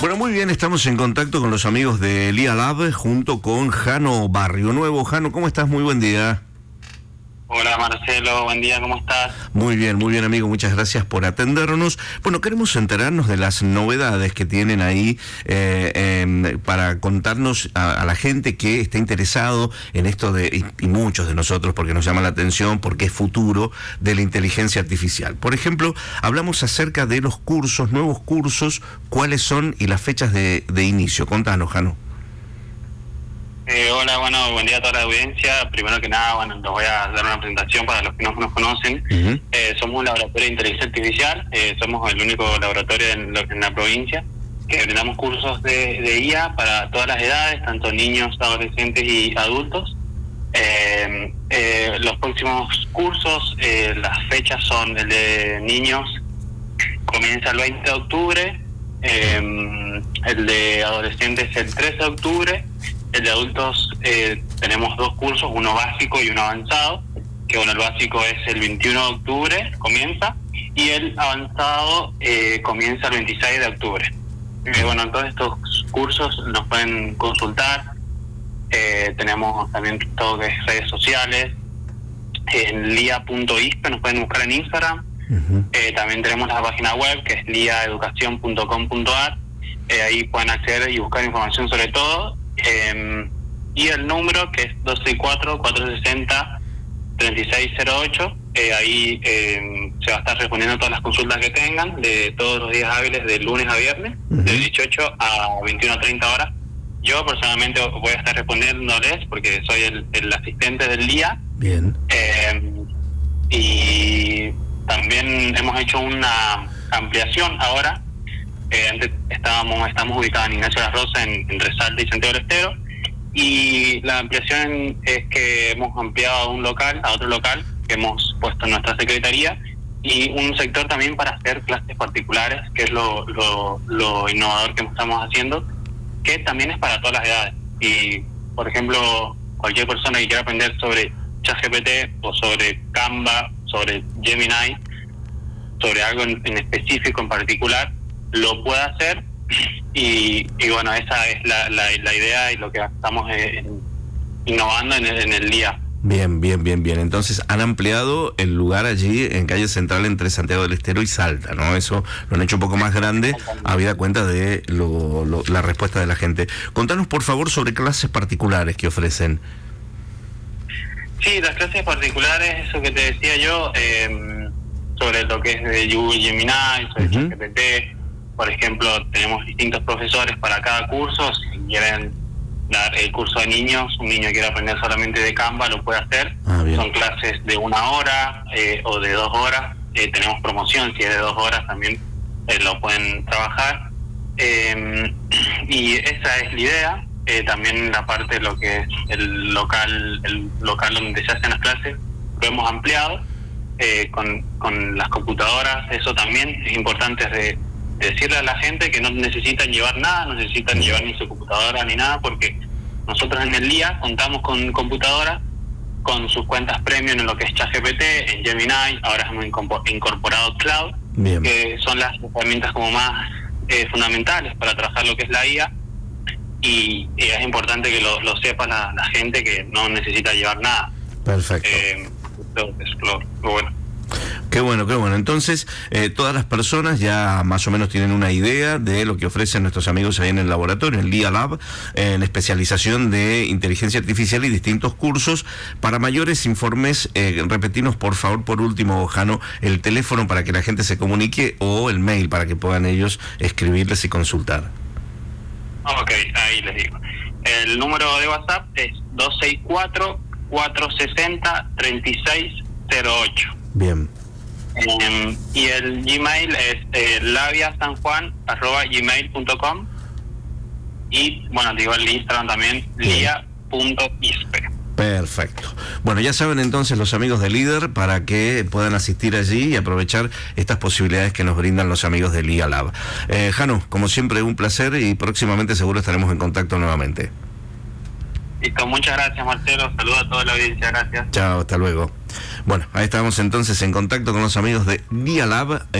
Bueno, muy bien, estamos en contacto con los amigos de LIA Lab junto con Jano Barrio Nuevo. Jano, ¿cómo estás? Muy buen día. Hola Marcelo, buen día, ¿cómo estás? Muy bien amigo, muchas gracias por atendernos. Bueno, queremos enterarnos de las novedades que tienen ahí para contarnos a la gente que está interesado en esto y muchos de nosotros, porque nos llama la atención, porque es futuro de la inteligencia artificial. Por ejemplo, hablamos acerca de los cursos, nuevos cursos, cuáles son y las fechas de inicio. Contanos, Jano. Hola, bueno, buen día a toda la audiencia. Primero que nada, bueno, les voy a dar una presentación para los que no nos conocen. Somos un laboratorio de inteligencia artificial, somos el único laboratorio en la provincia que brindamos cursos de IA para todas las edades, tanto niños, adolescentes y adultos. Los próximos cursos, las fechas son el de niños, comienza el 20 de octubre, el de adolescentes el 13 de octubre, el de adultos tenemos dos cursos, uno básico y uno avanzado, que bueno, el básico es el 21 de octubre, comienza, y el avanzado comienza el 26 de octubre. Bueno, todos estos cursos nos pueden consultar, tenemos también todo que es redes sociales, en lia.ispe nos pueden buscar en Instagram, también tenemos la página web que es liaeducacion.com.ar, ahí pueden acceder y buscar información sobre todo. Y el número que es 264-460-3608, ahí se va a estar respondiendo todas las consultas que tengan de todos los días hábiles de lunes a viernes, de 18 a 21:30 horas. Yo personalmente voy a estar respondiéndoles porque soy el asistente del día. Bien. Y también hemos hecho una ampliación ahora. Antes estamos ubicados en Ignacio Las Rosas, en Resalta y Santiago del Estero, y la ampliación es que hemos ampliado a otro local que hemos puesto en nuestra secretaría, y un sector también para hacer clases particulares, que es lo innovador que estamos haciendo, que también es para todas las edades. Y por ejemplo, cualquier persona que quiera aprender sobre ChatGPT o sobre Canva, sobre Gemini, sobre algo en específico, en particular, lo puede hacer, y bueno, esa es la idea y lo que estamos innovando en el día. Bien. Entonces han ampliado el lugar allí en calle Central entre Santiago del Estero y Salta, ¿no? Eso lo han hecho un poco más grande, habida cuenta de la respuesta de la gente. Contanos por favor sobre clases particulares que ofrecen. Sí, las clases particulares, eso que te decía yo, sobre lo que es de Google Gemini, sobre ChatGPT. Por ejemplo, tenemos distintos profesores para cada curso. Si quieren dar el curso de niños, un niño quiere aprender solamente de Canva, lo puede hacer. Son clases de 1 hora o de 2 horas. Tenemos promoción, si es de 2 horas también lo pueden trabajar. Y esa es la idea. También la parte de lo que es el local donde se hacen las clases, lo hemos ampliado con las computadoras. Eso también es importante decirle a la gente que no necesitan llevar nada, no necesitan llevar ni su computadora ni nada, porque nosotros en el día contamos con computadora, con sus cuentas premium en lo que es ChatGPT, en Gemini. Ahora hemos incorporado Cloud, que son las herramientas como más fundamentales para trabajar lo que es la IA, y es importante que lo sepa la gente que no necesita llevar nada. Perfecto. Es lo bueno. Qué bueno. Entonces, todas las personas ya más o menos tienen una idea de lo que ofrecen nuestros amigos ahí en el laboratorio, en el LIA Lab, en especialización de inteligencia artificial y distintos cursos. Para mayores informes, repetimos por favor, por último, Jano, el teléfono para que la gente se comunique o el mail para que puedan ellos escribirles y consultar. Ok, ahí les digo. El número de WhatsApp es 264-460-3608. Bien. Y el Gmail es laviasanjuan@gmail.com, y bueno, digo el Instagram también, lia.ispe. Perfecto. Bueno, ya saben entonces los amigos de Líder para que puedan asistir allí y aprovechar estas posibilidades que nos brindan los amigos de LIA Lab. Jano, como siempre, un placer, y próximamente seguro estaremos en contacto nuevamente. Listo, muchas gracias Marcelo, saludos a toda la audiencia, gracias. Chao, hasta luego. Bueno, ahí estamos entonces en contacto con los amigos de LIA Lab.